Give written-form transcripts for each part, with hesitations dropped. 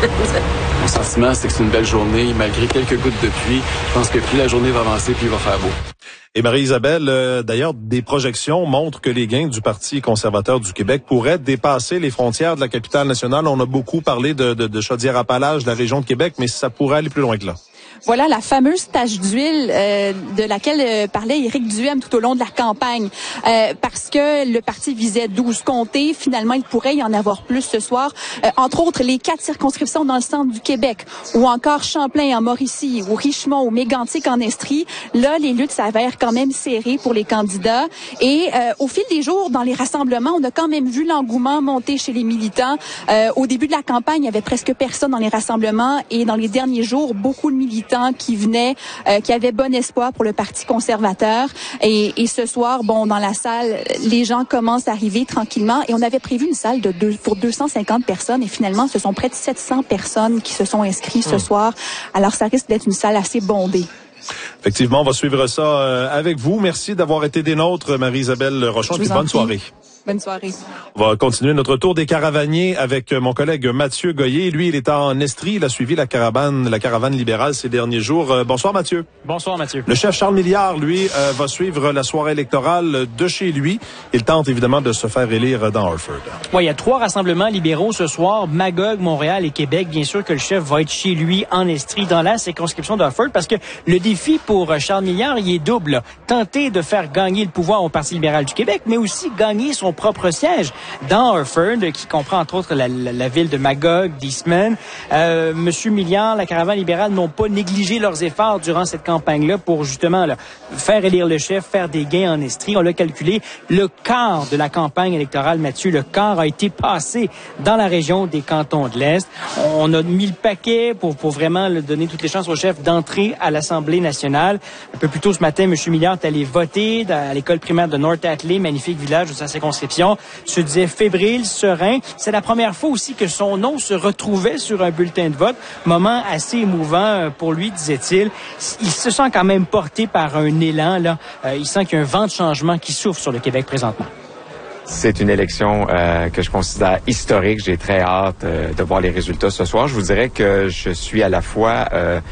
Mon sentiment, c'est que c'est une belle journée, malgré quelques gouttes de pluie. Je pense que plus la journée va avancer, plus il va faire beau. Et Marie-Isabelle, d'ailleurs, des projections montrent que les gains du Parti conservateur du Québec pourraient dépasser les frontières de la capitale nationale. On a beaucoup parlé de Chaudière-Appalaches, de la région de Québec, mais ça pourrait aller plus loin que là. Voilà la fameuse tache d'huile de laquelle parlait Éric Duhem tout au long de la campagne. Parce que le parti visait 12 comtés, finalement, il pourrait y en avoir plus ce soir. Entre autres, les 4 circonscriptions dans le centre du Québec, ou encore Champlain en Mauricie, ou Richemont, ou Mégantic en Estrie. Là, les luttes s'avèrent quand même serrées pour les candidats. Et au fil des jours, dans les rassemblements, on a quand même vu l'engouement monter chez les militants. Au début de la campagne, il y avait presque personne dans les rassemblements. Et dans les derniers jours, beaucoup de militants qui venaient, qui avaient bon espoir pour le Parti conservateur. Et ce soir, bon, dans la salle, les gens commencent à arriver tranquillement. Et on avait prévu une salle pour 250 personnes. Et finalement, ce sont près de 700 personnes qui se sont inscrites ce soir. Alors, ça risque d'être une salle assez bondée. Effectivement, on va suivre ça avec vous. Merci d'avoir été des nôtres, Marie-Isabelle Rochon. Et bonne soirée. Bonne soirée. On va continuer notre tour des caravaniers avec mon collègue Mathieu Goyer. Lui, il est en Estrie. Il a suivi la caravane libérale ces derniers jours. Bonsoir, Mathieu. Bonsoir, Mathieu. Le chef Charles Milliard, lui, va suivre la soirée électorale de chez lui. Il tente évidemment de se faire élire dans Harford. Oui, il y a 3 rassemblements libéraux ce soir. Magog, Montréal et Québec. Bien sûr que le chef va être chez lui en Estrie, dans la circonscription d'Harford, parce que le défi pour Charles Milliard, il est double. Tenter de faire gagner le pouvoir au Parti libéral du Québec, mais aussi gagner son propre siège dans Harford, qui comprend entre autres la ville de Magog, d'Eastman. Monsieur Milliard, la caravane libérale n'ont pas négligé leurs efforts durant cette campagne-là pour justement faire élire le chef, faire des gains en Estrie. On l'a calculé, le quart de la campagne électorale, Mathieu, le quart a été passé dans la région des cantons de l'Est. On a mis le paquet pour vraiment donner toutes les chances au chef d'entrer à l'Assemblée nationale. Un peu plus tôt ce matin, M. Milliard est allé voter à l'école primaire de North Atlee, magnifique village de sa circonscription. Se disait fébrile, serein. C'est la première fois aussi que son nom se retrouvait sur un bulletin de vote. Moment assez émouvant pour lui, disait-il. Il se sent quand même porté par un élan, là. Il sent qu'il y a un vent de changement qui souffle sur le Québec présentement. C'est une élection que je considère historique. J'ai très hâte de voir les résultats ce soir. Je vous dirais que je suis à la fois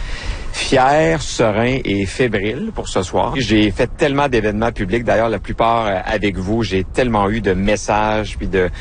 fier, serein et fébrile pour ce soir. J'ai fait tellement d'événements publics, d'ailleurs la plupart avec vous. J'ai tellement eu de messages puis de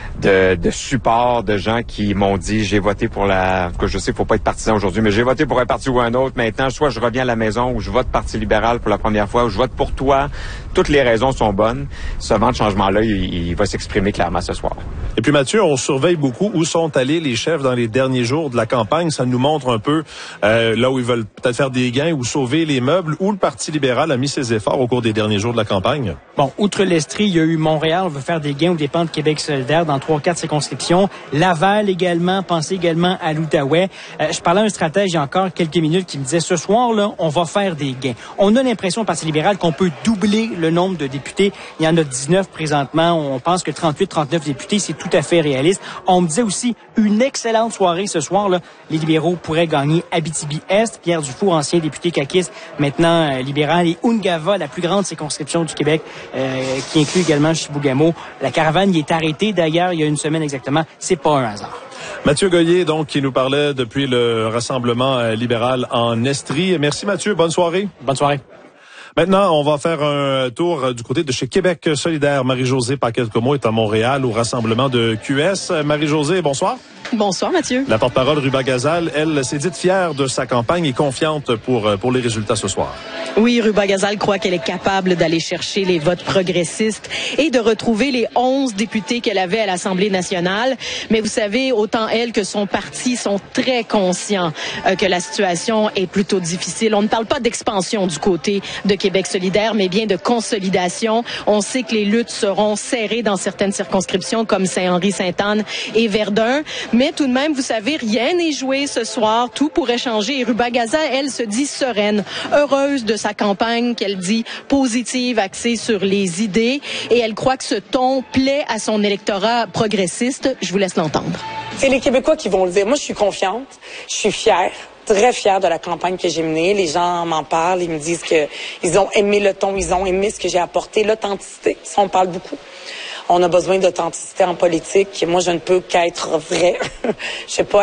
support de gens qui m'ont dit j'ai voté pour que je sais faut pas être partisan aujourd'hui, mais j'ai voté pour un parti ou un autre. Maintenant, soit je reviens à la maison ou je vote Parti libéral pour la première fois ou je vote pour toi. Toutes les raisons sont bonnes. Ce vent de changement-là, il va s'exprimer clairement ce soir. Et puis Mathieu, on surveille beaucoup où sont allés les chefs dans les derniers jours de la campagne. Ça nous montre un peu là où ils veulent peut-être faire des gains ou sauver les meubles, où le Parti libéral a mis ses efforts au cours des derniers jours de la campagne. Bon, outre l'Estrie, il y a eu Montréal, on veut faire des gains aux dépens de Québec solidaire dans 3-4 circonscriptions. Laval également, pensez également à l'Outaouais. Je parlais à un stratège il y a encore quelques minutes qui me disait ce soir, là, on va faire des gains. On a l'impression au Parti libéral qu'on peut doubler le nombre de députés. Il y en a 19 présentement. On pense que 38-39 députés, c'est tout à fait réaliste. On me disait aussi une excellente soirée ce soir, là. Les libéraux pourraient gagner Abitibi-Est. Pierre Dufour, ancien député caquiste, maintenant libéral, et Ungava, la plus grande circonscription du Québec, qui inclut également Chibougamau. La caravane y est arrêtée d'ailleurs il y a une semaine exactement. C'est pas un hasard. Mathieu Goyer, donc, qui nous parlait depuis le Rassemblement libéral en Estrie. Merci Mathieu, bonne soirée. Bonne soirée. Maintenant, on va faire un tour du côté de chez Québec solidaire. Marie-Josée Paquette-Comeau est à Montréal au rassemblement de QS. Marie-Josée, bonsoir. Bonsoir, Mathieu. La porte-parole Ruba Gazal, elle s'est dite fière de sa campagne et confiante pour les résultats ce soir. Oui, Ruba Gazal croit qu'elle est capable d'aller chercher les votes progressistes et de retrouver les 11 députés qu'elle avait à l'Assemblée nationale. Mais vous savez, autant elle que son parti sont très conscients que la situation est plutôt difficile. On ne parle pas d'expansion du côté de Québec solidaire, mais bien de consolidation. On sait que les luttes seront serrées dans certaines circonscriptions comme Saint-Henri, Sainte-Anne et Verdun. Mais tout de même, vous savez, rien n'est joué ce soir. Tout pourrait changer. Et Ruba Gazal, elle, se dit sereine, heureuse de sa campagne qu'elle dit positive, axée sur les idées. Et elle croit que ce ton plaît à son électorat progressiste. Je vous laisse l'entendre. C'est les Québécois qui vont le dire. Moi, je suis confiante. Je suis fière. Très fière de la campagne que j'ai menée. Les gens m'en parlent. Ils me disent qu'ils ont aimé le ton. Ils ont aimé ce que j'ai apporté. L'authenticité. Ça, on parle beaucoup. On a besoin d'authenticité en politique. Moi, je ne peux qu'être vraie. Je sais pas.